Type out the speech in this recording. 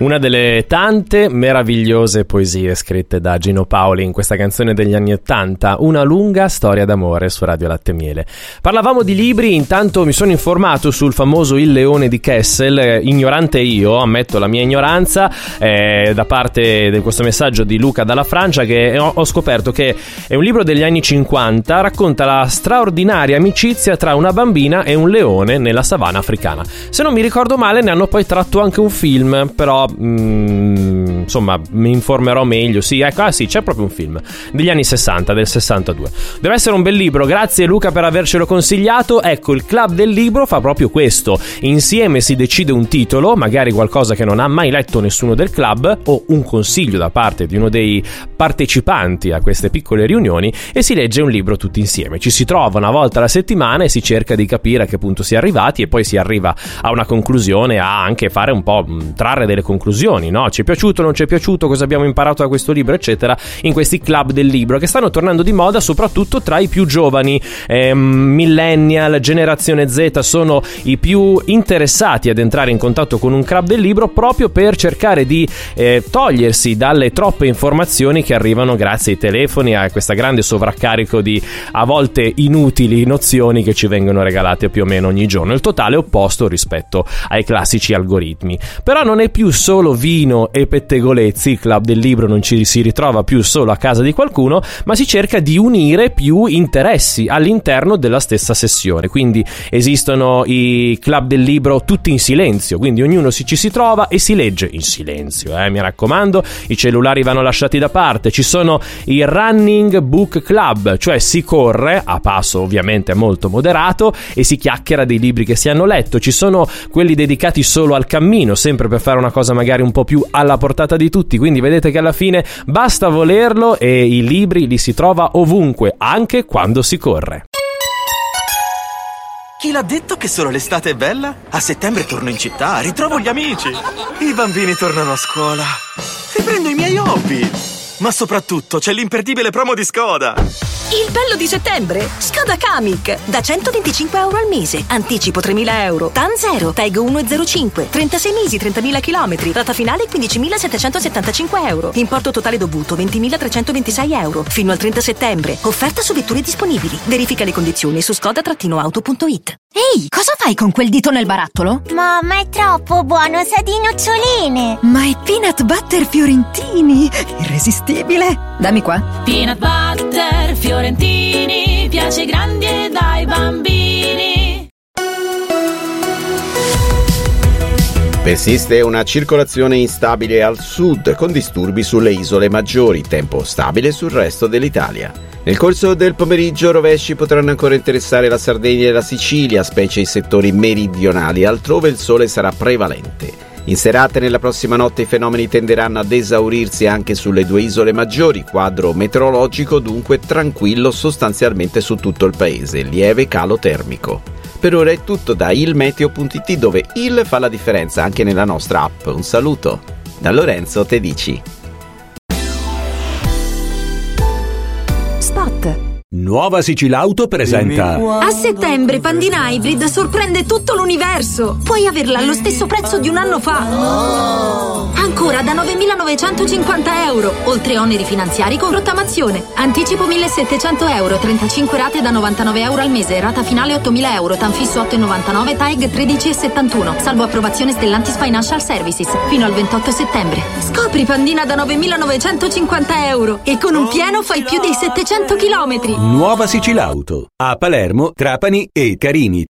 una delle tante meravigliose poesie scritte da Gino Paoli in questa canzone degli anni '80, Una lunga storia d'amore su Radio Latte e Miele. Parlavamo di libri, intanto mi sono informato sul famoso Il leone di Kessel, ignorante io, ammetto la mia ignoranza, da parte di questo messaggio di Luca dalla Francia, che ho scoperto che è un libro degli anni 50, racconta la straordinaria amicizia tra una bambina e un leone nella savana africana. Se non mi ricordo male ne hanno poi tratto anche un film, però insomma mi informerò meglio. Sì, ecco, sì, c'è proprio un film degli anni 60, del 62. Deve essere un bel libro, grazie Luca per avercelo consigliato. Ecco, il Club del Libro fa proprio questo: insieme si decide un titolo, magari qualcosa che non ha mai letto nessuno del club, o un consiglio da parte di uno dei partecipanti a queste piccole riunioni, e si legge un libro tutti insieme. Ci si trova una volta alla settimana e si cerca di capire a che punto si è arrivati, e poi si arriva a una conclusione, a anche fare un po', trarre delle conclusioni, no? Ci è piaciuto, non ci è piaciuto, cosa abbiamo imparato da questo libro, eccetera, in questi club del libro che stanno tornando di moda soprattutto tra i più giovani. Millennial, generazione Z sono i più interessati ad entrare in contatto con un club del libro, proprio per cercare di togliersi dalle troppe informazioni che arrivano grazie ai telefoni, a questa grande sovraccarico di a volte inutili nozioni che ci vengono regalate più o meno ogni giorno. Il totale opposto rispetto ai classici algoritmi. Però non è più solo vino e pettegolezzi, il club del libro non ci si ritrova più solo a casa di qualcuno, ma si cerca di unire più interessi all'interno della stessa sessione. Quindi esistono i club del libro tutti in silenzio, quindi ognuno ci si trova e si legge in silenzio, mi raccomando, i cellulari vanno lasciati da parte. Ci sono i running book club, cioè si corre a passo ovviamente molto moderato e si chiacchiera dei libri che si hanno letto. Ci sono quelli dedicati solo al cammino, sempre per fare una cosa magari un po' più alla portata di tutti, quindi vedete che alla fine basta volerlo e i libri li si trova ovunque, anche quando si corre. Chi l'ha detto che solo l'estate è bella? A settembre torno in città, ritrovo gli amici, i bambini tornano a scuola, riprendo i miei hobby. Ma soprattutto c'è l'imperdibile promo di Skoda. Il bello di settembre? Skoda Kamiq. Da 125 euro al mese. Anticipo 3.000 euro. TAN 0. PEG 1,05. 36 mesi, 30.000 chilometri. Rata finale 15.775 euro. Importo totale dovuto 20.326 euro. Fino al 30 settembre. Offerta su vetture disponibili. Verifica le condizioni su skoda-auto.it. Ehi, cosa fai con quel dito nel barattolo? Mamma, è troppo buono, sa di noccioline. Ma è peanut butter fiorentini, irresistibile. Dammi qua. Peanut butter fiorentini, piace ai grandi e ai bambini. Persiste una circolazione instabile al sud, con disturbi sulle isole maggiori, tempo stabile sul resto dell'Italia. Nel corso del pomeriggio rovesci potranno ancora interessare la Sardegna e la Sicilia, specie i settori meridionali, altrove il sole sarà prevalente. In serata e nella prossima notte i fenomeni tenderanno ad esaurirsi anche sulle due isole maggiori, quadro meteorologico dunque tranquillo sostanzialmente su tutto il paese, lieve calo termico. Per ora è tutto da ilmeteo.it, dove il fa la differenza anche nella nostra app. Un saluto da Lorenzo Tedici. Spot. Nuova Sicilauto presenta. A settembre Pandina Hybrid sorprende tutto l'universo. Puoi averla allo stesso prezzo di un anno fa. Ancora da 9.950 euro, oltre oneri finanziari con rottamazione. Anticipo 1.700 euro, 35 rate da 99 euro al mese, rata finale 8.000 euro, TAN fisso 8,99, TAEG 13,71, salvo approvazione Stellantis Financial Services, fino al 28 settembre. Scopri Pandina da 9.950 euro e con un pieno fai più di 700 chilometri. Nuova Sicilauto a Palermo, Trapani e Carini.